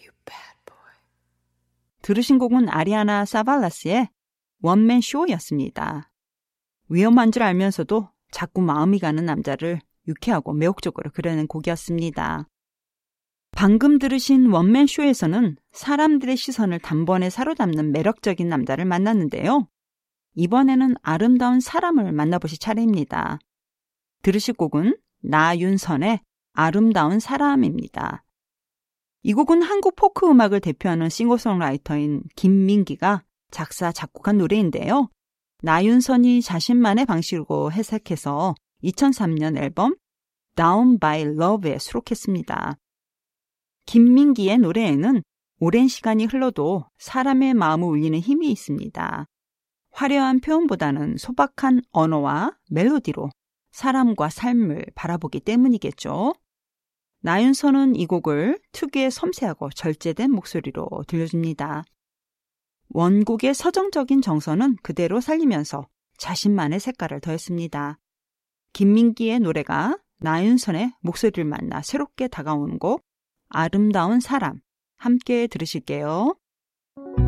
들으신 곡은 아리아나 사발라스의 원맨 쇼였습니다. 위험한 줄 알면서도 자꾸 마음이 가는 남자를 유쾌하고 매혹적으로 그려낸 곡이었습니다. 방금 들으신 원맨 쇼에서는 사람들의 시선을 단번에 사로잡는 매력적인 남자를 만났는데요. 이번에는 아름다운 사람을 만나보실 차례입니다. 들으실 곡은 나윤선의 아름다운 사람입니다. 이 곡은 한국 포크 음악을 대표하는 싱어송라이터인 김민기가 작사, 작곡한 노래인데요. 나윤선이 자신만의 방식으로 해석해서 2003년 앨범 Down by Love에 수록했습니다. 김민기의 노래에는 오랜 시간이 흘러도 사람의 마음을 울리는 힘이 있습니다. 화려한 표현보다는 소박한 언어와 멜로디로 사람과 삶을 바라보기 때문이겠죠. 나윤선은 이 곡을 특유의 섬세하고 절제된 목소리로 들려줍니다. 원곡의 서정적인 정서는 그대로 살리면서 자신만의 색깔을 더했습니다. 김민기의 노래가 나윤선의 목소리를 만나 새롭게 다가오는 곡 아름다운 사람 함께 들으실게요.